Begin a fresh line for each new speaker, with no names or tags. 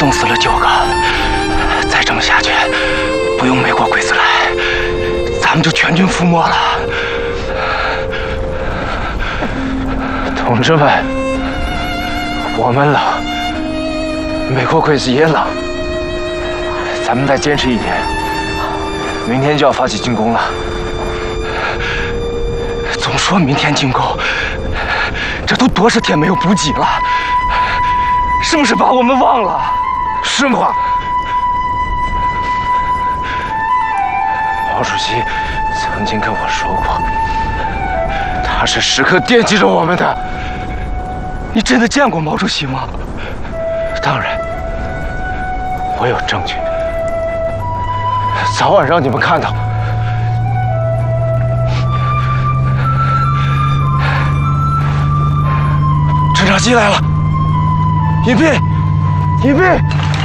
弄死了9个，再这么下去，不用美国鬼子来，咱们就全军覆没了。同志们，我们冷，美国鬼子也冷，咱们再坚持1天，明天就要发起进攻了。总说明天进攻，这都多少天没有补给了，是不是把我们忘了？是吗？毛主席曾经跟我说过，他是时刻惦记着我们的。你真的见过毛主席吗？当然，我有证据，早晚让你们看到。侦察机来了，隐蔽，隐蔽。